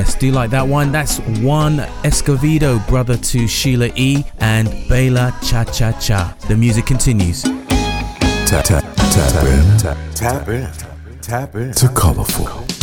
Yes, do you like that one? That's Juan Escovedo, brother to Sheila E. and Bela Cha Cha Cha. The music continues. Tap in to Colourful.